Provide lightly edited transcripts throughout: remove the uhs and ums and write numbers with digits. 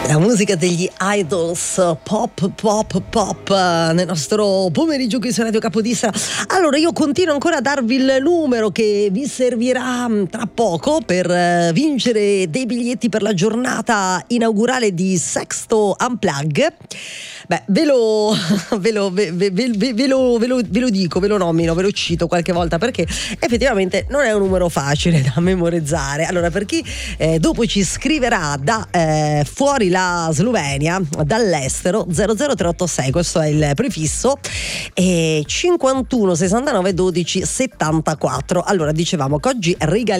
La musica degli Idols, pop nel nostro pomeriggio qui su Radio Capodistria. Allora io continuo ancora a darvi il numero che vi servirà tra poco per vincere dei biglietti per la giornata inaugurale di Sexto Unplug. Beh, ve lo dico, ve lo nomino, ve lo cito qualche volta perché effettivamente non è un numero facile da memorizzare. Allora, per chi dopo ci scriverà da fuori la Slovenia, dall'estero, 00386, questo è il prefisso, e 51 69 12 74. Allora, dicevamo che oggi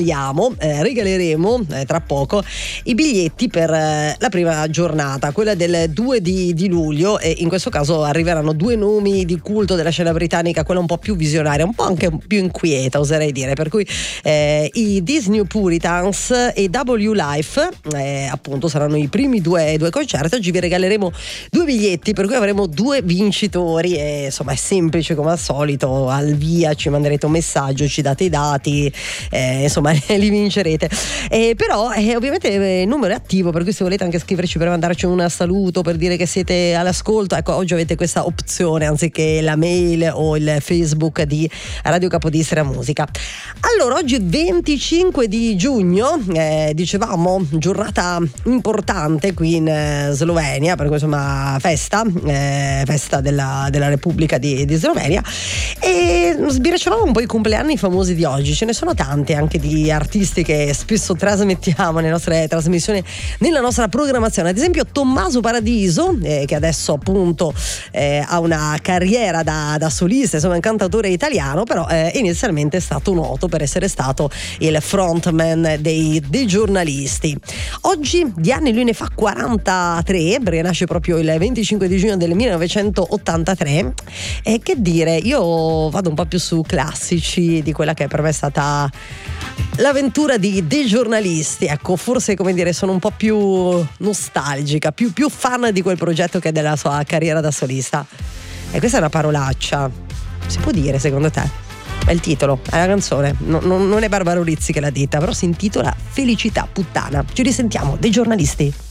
regaleremo tra poco i biglietti per la prima giornata, quella del 2 di luglio, e in questo caso arriveranno due nomi di culto della scena britannica, quella un po' più visionaria, un po' anche più inquieta, oserei dire, per cui i Disney Puritans e W Life appunto saranno i primi due concerti. Oggi vi regaleremo due biglietti, per cui avremo due vincitori e insomma è semplice come al solito, al via ci manderete un messaggio, ci date i dati, insomma li vincerete, però ovviamente il numero è attivo, per cui se volete anche scriverci per mandarci un saluto, per dire che siete all'ascolto, ecco, oggi avete questa opzione anziché la mail o il Facebook di Radio Capodistria Musica. Allora, oggi 25 di giugno, dicevamo giornata importante qui in Slovenia, per cui insomma festa della Repubblica di Slovenia, e sbirciavamo un po' i compleanni famosi di oggi. Ce ne sono tanti anche di artisti che spesso trasmettiamo nelle nostre trasmissioni, nella nostra programmazione. Ad esempio Tommaso Paradiso, che adesso appunto ha una carriera da solista, insomma un cantautore italiano, però inizialmente è stato noto per essere stato il frontman dei giornalisti. Oggi di anni lui ne fa 43, perché nasce proprio il 25 di giugno del 1983, e che dire, io vado un po' più su classici di quella che per me è stata l'avventura dei giornalisti. Ecco, forse, come dire, sono un po' più nostalgica, più fan di quel progetto che della sua carriera da solista. E questa è una parolaccia, si può dire secondo te? È il titolo, è la canzone, non è Barbara Urizzi che l'ha detta, però si intitola Felicità puttana. Ci risentiamo, dei giornalisti.